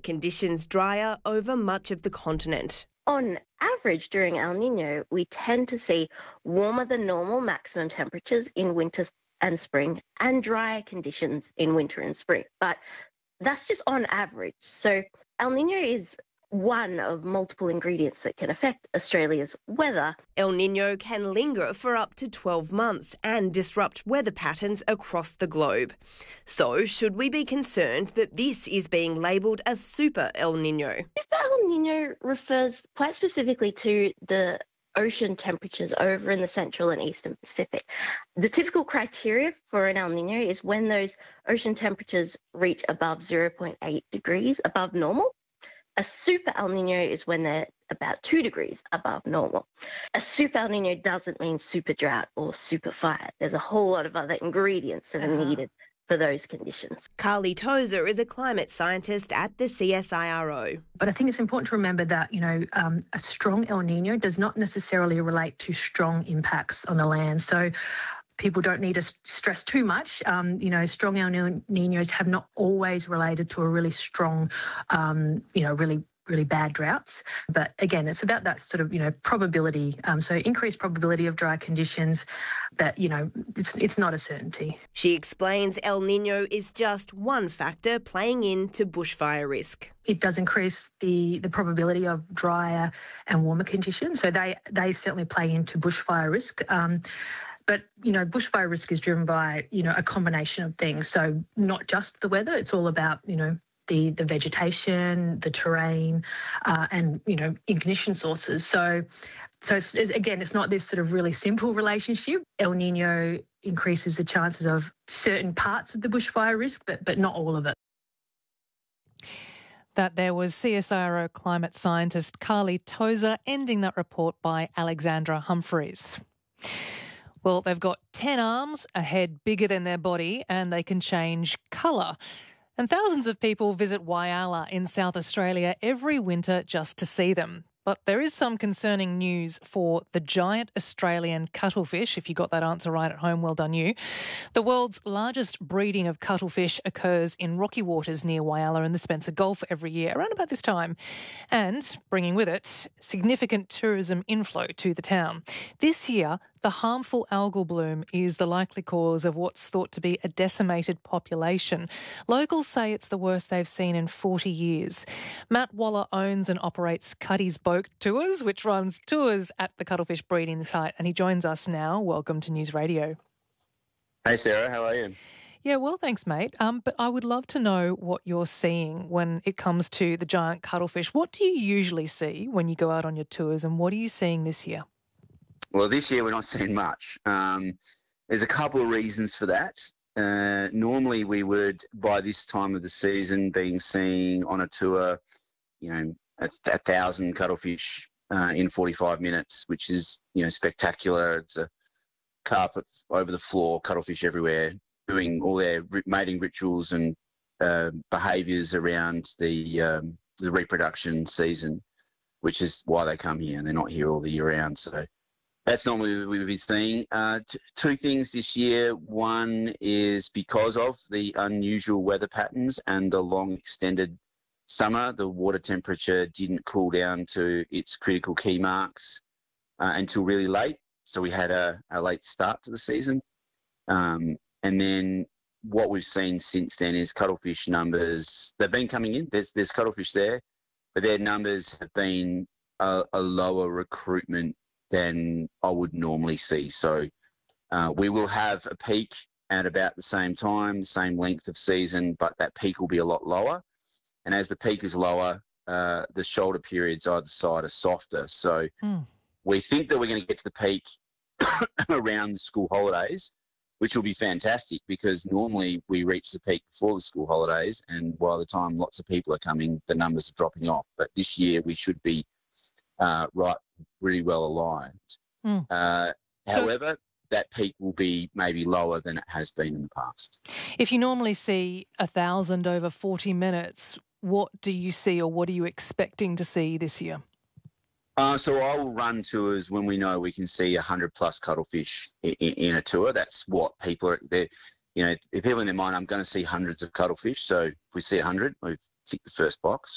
conditions drier over much of the continent. On average, during El Nino, we tend to see warmer than normal maximum temperatures in winter and spring and drier conditions in winter and spring. But that's just on average. So El Nino is one of multiple ingredients that can affect Australia's weather. El Nino can linger for up to 12 months and disrupt weather patterns across the globe. So, should we be concerned that this is being labelled a super El Nino? Super El Nino refers quite specifically to the ocean temperatures over in the central and eastern Pacific. The typical criteria for an El Nino is when those ocean temperatures reach above 0.8 degrees above normal. A super El Nino is when they're about 2 degrees above normal. A super El Nino doesn't mean super drought or super fire. There's a whole lot of other ingredients that are needed for those conditions. Carly Tozer is a climate scientist at the CSIRO. But I think it's important to remember that, a strong El Nino does not necessarily relate to strong impacts on the land. So people don't need to stress too much. Strong El Ninos have not always related to a really strong, really bad droughts. But again, it's about that sort of, probability. So increased probability of dry conditions, but, it's not a certainty. She explains El Nino is just one factor playing into bushfire risk. It does increase the probability of drier and warmer conditions. So they certainly play into bushfire risk. But, bushfire risk is driven by, a combination of things. So not just the weather, it's all about, the vegetation, the terrain, and, ignition sources. So it's not this sort of really simple relationship. El Nino increases the chances of certain parts of the bushfire risk, but not all of it. That there was CSIRO climate scientist Carly Tozer, ending that report by Alexandra Humphreys. Well, they've got 10 arms, a head bigger than their body, and they can change colour. And thousands of people visit Whyalla in South Australia every winter just to see them. But there is some concerning news for the giant Australian cuttlefish. If you got that answer right at home, well done you. The world's largest breeding of cuttlefish occurs in rocky waters near Whyalla in the Spencer Gulf every year, around about this time, and bringing with it significant tourism inflow to the town. This year, the harmful algal bloom is the likely cause of what's thought to be a decimated population. Locals say it's the worst they've seen in 40 years. Matt Waller owns and operates Cuddy's Boat Tours, which runs tours at the cuttlefish breeding site, and he joins us now. Welcome to News Radio. Hey, Sarah, how are you? Yeah, well, thanks, mate. But I would love to know what you're seeing when it comes to the giant cuttlefish. What do you usually see when you go out on your tours, and what are you seeing this year? Well, this year we're not seeing much. There's a couple of reasons for that. Normally we would, by this time of the season, being seeing on a tour, 1,000 cuttlefish in 45 minutes, which is, spectacular. It's a carpet over the floor, cuttlefish everywhere, doing all their mating rituals and behaviours around the reproduction season, which is why they come here, and they're not here all the year round. So that's normally what we've been seeing. Two things this year. One is because of the unusual weather patterns and the long extended summer, the water temperature didn't cool down to its critical key marks until really late. So we had a late start to the season. And then what we've seen since then is cuttlefish numbers. They've been coming in. There's cuttlefish there, but their numbers have been a lower recruitment than I would normally see. So we will have a peak at about the same time, same length of season, but that peak will be a lot lower. And as the peak is lower, the shoulder periods either side are softer. So we think that we're going to get to the peak around the school holidays, which will be fantastic because normally we reach the peak before the school holidays, and by the time lots of people are coming, the numbers are dropping off. But this year we should be really well aligned. However, that peak will be maybe lower than it has been in the past. If you normally see 1,000 over 40 minutes, what do you see or what are you expecting to see this year? So I will run tours when we know we can see 100 plus cuttlefish in a tour. That's what people are there. If people in their mind, I'm going to see hundreds of cuttlefish. So if we see 100, we tick the first box.